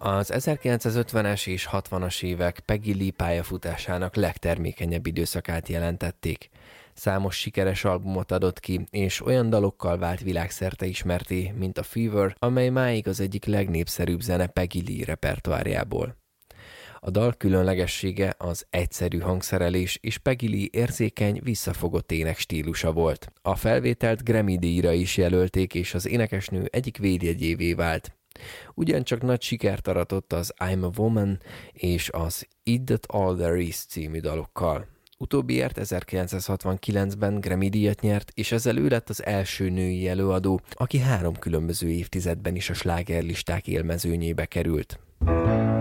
Az 1950-es és 60-as évek Peggy Lee pályafutásának legtermékenyebb időszakát jelentették. Számos sikeres albumot adott ki, és olyan dalokkal vált világszerte ismerté, mint a Fever, amely máig az egyik legnépszerűbb zene Peggy Lee repertoárjából. A dal különlegessége az egyszerű hangszerelés és Peggy Lee érzékeny, visszafogott ének stílusa volt. A felvételt Grammy-díjra is jelölték, és az énekesnő egyik védjegyévé vált. Ugyancsak nagy sikert aratott az I'm a Woman és az Is That All There Is című dalokkal. Utóbbiért 1969-ben Grammy-díjat nyert, és ezzel ő lett az első női előadó, aki 3 különböző évtizedben is a slágerlisták élmezőnyébe került.